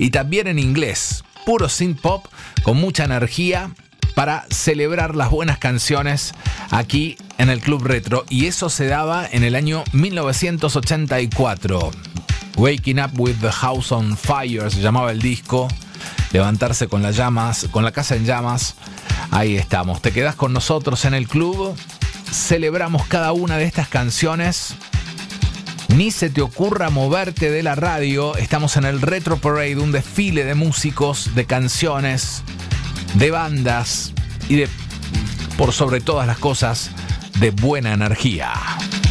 y también en inglés. Puro synth pop con mucha energía para celebrar las buenas canciones aquí en el Club Retro. Y eso se daba en el año 1984. Waking Up with the House on Fire se llamaba el disco. Levantarse con las llamas, con la casa en llamas. Ahí estamos. Te quedás con nosotros en el club. Celebramos cada una de estas canciones. Ni se te ocurra moverte de la radio. Estamos en el Retro Parade, un desfile de músicos, de canciones, de bandas y de, por sobre todas las cosas, de buena energía.